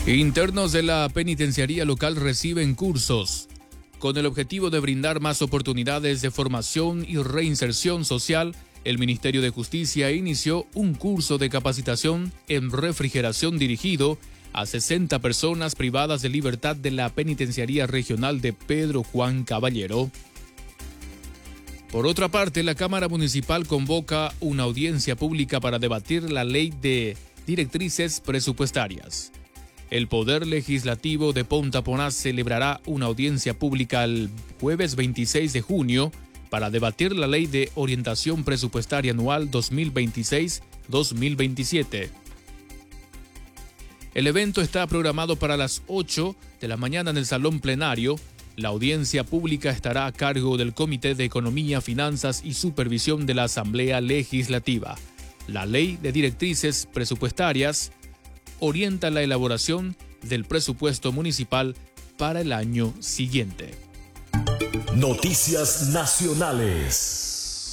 Internos de la penitenciaría local reciben cursos. Con el objetivo de brindar más oportunidades de formación y reinserción social, el Ministerio de Justicia inició un curso de capacitación en refrigeración dirigido a 60 personas privadas de libertad de la Penitenciaría Regional de Pedro Juan Caballero. Por otra parte, la Cámara Municipal convoca una audiencia pública para debatir la ley de directrices presupuestarias. El Poder Legislativo de Pontaponá celebrará una audiencia pública el jueves 26 de junio para debatir la Ley de Orientación Presupuestaria Anual 2026-2027. El evento está programado para las 8 de la mañana en el Salón Plenario. La audiencia pública estará a cargo del Comité de Economía, Finanzas y Supervisión de la Asamblea Legislativa. La Ley de Directrices Presupuestarias orienta la elaboración del presupuesto municipal para el año siguiente. Noticias nacionales.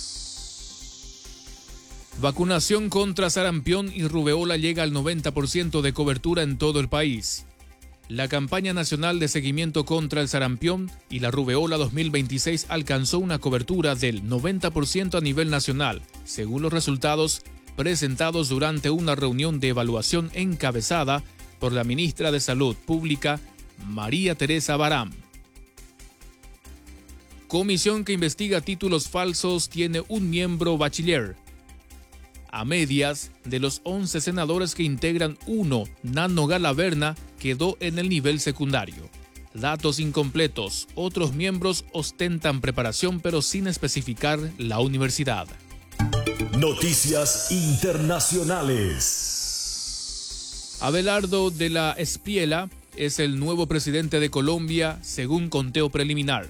Vacunación contra sarampión y rubeola llega al 90% de cobertura en todo el país. La campaña nacional de seguimiento contra el sarampión y la rubeola 2026 alcanzó una cobertura del 90% a nivel nacional, según los resultados presentados durante una reunión de evaluación encabezada por la ministra de Salud Pública, María Teresa Barán. Comisión que investiga títulos falsos tiene un miembro bachiller. A medias, de los 11 senadores que integran uno, Nano Galaverna, quedó en el nivel secundario. Datos incompletos, otros miembros ostentan preparación pero sin especificar la universidad. Noticias internacionales. Abelardo de la Espriella es el nuevo presidente de Colombia, según conteo preliminar.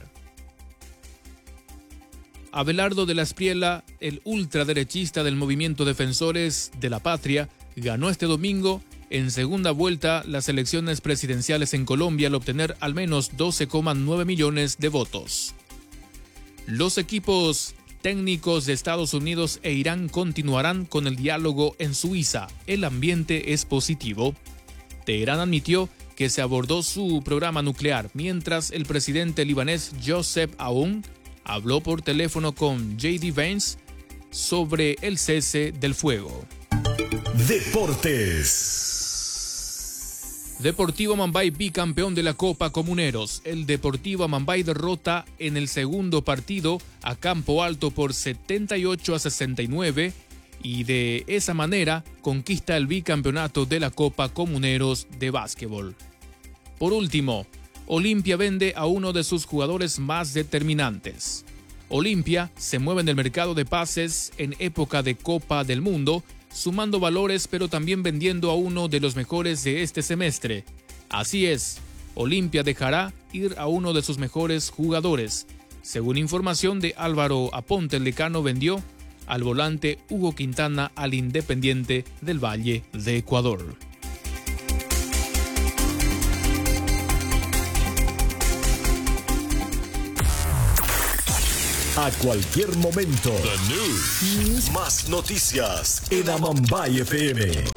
Abelardo de la Espriella, el ultraderechista del movimiento Defensores de la Patria, ganó este domingo en segunda vuelta las elecciones presidenciales en Colombia al obtener al menos 12,9 millones de votos. Los equipos técnicos de Estados Unidos e Irán continuarán con el diálogo en Suiza. El ambiente es positivo. Teherán admitió que se abordó su programa nuclear, mientras el presidente libanés Joseph Aoun habló por teléfono con J.D. Vance sobre el cese del fuego. Deportes. Deportivo Mambay bicampeón de la Copa Comuneros. El Deportivo Mambay derrota en el segundo partido a Campo Alto por 78-69 y de esa manera conquista el bicampeonato de la Copa Comuneros de básquetbol. Por último, Olimpia vende a uno de sus jugadores más determinantes. Olimpia se mueve en el mercado de pases en época de Copa del Mundo, sumando valores pero también vendiendo a uno de los mejores de este semestre. Así es, Olimpia dejará ir a uno de sus mejores jugadores. Según información de Álvaro Aponte, el decano vendió al volante Hugo Quintana al Independiente del Valle de Ecuador. A cualquier momento. The News. Más noticias en Amambay FM.